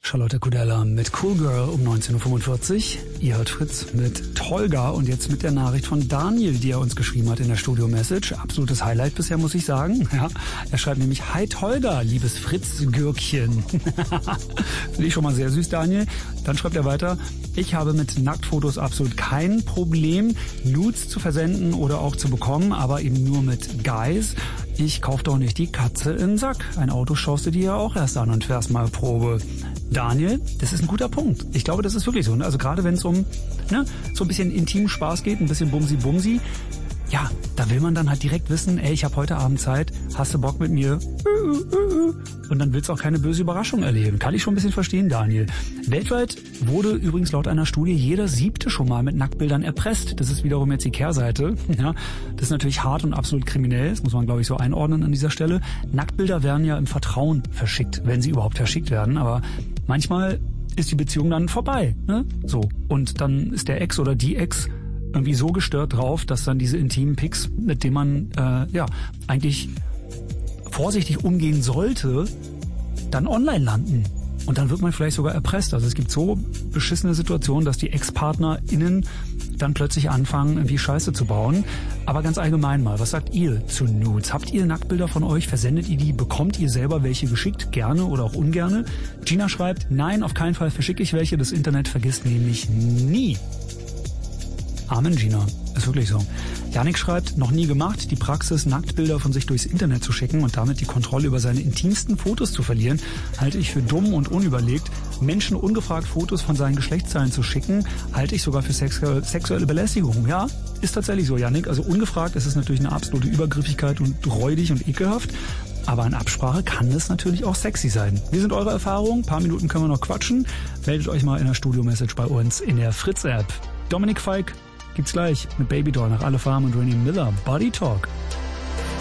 Charlotte Kudella mit Cool Girl um 19.45 Uhr. Ihr hört Fritz mit Tolga und jetzt mit der Nachricht von Daniel, die er uns geschrieben hat in der Studio-Message. Absolutes Highlight bisher, muss ich sagen. Ja, er schreibt nämlich: Hi Tolga, liebes Fritz-Gürkchen. Finde ich schon mal sehr süß, Daniel. Dann schreibt er weiter: Ich habe mit Nacktfotos absolut kein Problem, Nudes zu versenden oder auch zu bekommen, aber eben nur mit Guys. Ich kauf doch nicht die Katze in den Sack. Ein Auto schaust du dir ja auch erst an und fährst mal Probe. Daniel, das ist ein guter Punkt. Ich glaube, das ist wirklich so. Also gerade wenn es um so ein bisschen intimen Spaß geht, ein bisschen Bumsi-Bumsi, ja, da will man dann halt direkt wissen, ey, ich habe heute Abend Zeit, hast du Bock mit mir? Und dann willst du auch keine böse Überraschung erleben. Kann ich schon ein bisschen verstehen, Daniel. Weltweit wurde übrigens laut einer Studie jeder 7. schon mal mit Nacktbildern erpresst. Das ist wiederum jetzt die Kehrseite. Ja, das ist natürlich hart und absolut kriminell. Das muss man, glaube ich, so einordnen an dieser Stelle. Nacktbilder werden ja im Vertrauen verschickt, wenn sie überhaupt verschickt werden. Aber manchmal ist die Beziehung dann vorbei. Ne? So. Und dann ist der Ex oder die Ex irgendwie so gestört drauf, dass dann diese intimen Pics, mit denen man eigentlich vorsichtig umgehen sollte, dann online landen. Und dann wird man vielleicht sogar erpresst. Also es gibt so beschissene Situationen, dass die ExpartnerInnen dann plötzlich anfangen, irgendwie Scheiße zu bauen. Aber ganz allgemein mal, was sagt ihr zu Nudes? Habt ihr Nacktbilder von euch? Versendet ihr die? Bekommt ihr selber welche geschickt? Gerne oder auch ungerne? Gina schreibt: Nein, auf keinen Fall verschicke ich welche. Das Internet vergisst nämlich nie. Amen, Gina. Ist wirklich so. Janik schreibt: Noch nie gemacht. Die Praxis, Nacktbilder von sich durchs Internet zu schicken und damit die Kontrolle über seine intimsten Fotos zu verlieren, halte ich für dumm und unüberlegt. Menschen ungefragt Fotos von seinen Geschlechtsteilen zu schicken, halte ich sogar für sexuelle Belästigung. Ja, ist tatsächlich so, Janik. Also ungefragt ist es natürlich eine absolute Übergriffigkeit und räudig und ekelhaft. Aber in Absprache kann das natürlich auch sexy sein. Wie sind eure Erfahrungen? Ein paar Minuten können wir noch quatschen. Meldet euch mal in der Studio-Message bei uns in der Fritz-App. Dominik Feig gibt's gleich mit Baby Doll nach Alle Farm und Rennie Miller. Body Talk.